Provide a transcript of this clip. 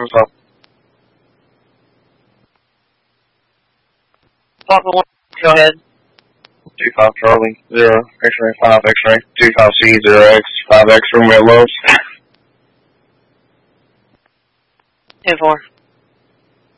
What's up? Papa 1, go ahead. 25 Charlie, 0, X-ray, 5 X-ray, 25C, 0X, 5X, room at Lowe's. 10-4.